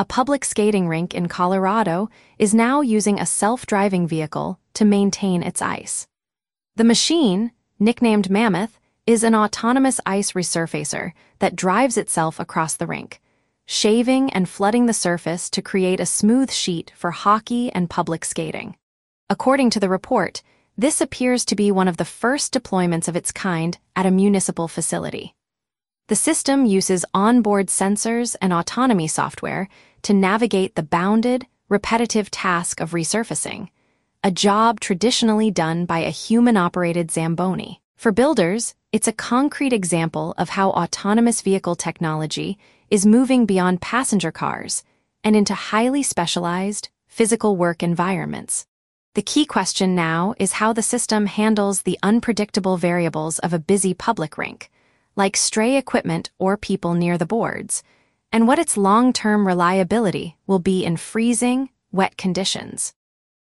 a public skating rink in Colorado is now using a self-driving vehicle to maintain its ice. The machine, nicknamed Mammoth, is an autonomous ice resurfacer that drives itself across the rink, shaving and flooding the surface to create a smooth sheet for hockey and public skating. According to the report, this appears to be one of the first deployments of its kind at a municipal facility. The system uses onboard sensors and autonomy software to navigate the bounded, repetitive task of resurfacing, a job traditionally done by a human-operated Zamboni. For builders, it's a concrete example of how autonomous vehicle technology is moving beyond passenger cars and into highly specialized, physical work environments. The key question now is how the system handles the unpredictable variables of a busy public rink, like stray equipment or people near the boards, and what its long-term reliability will be in freezing, wet conditions.